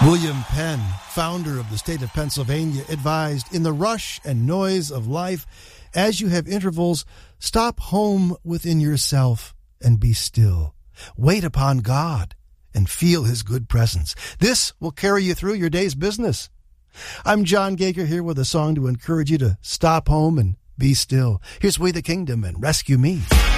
William Penn, founder of the state of Pennsylvania, advised, in the rush and noise of life, as you have intervals, stop home within yourself and be still. Wait upon God and feel his good presence. This will carry you through your day's business. I'm John Gager here with a song to encourage you to stop home and be still. Here's We the Kingdom and Rescue Me.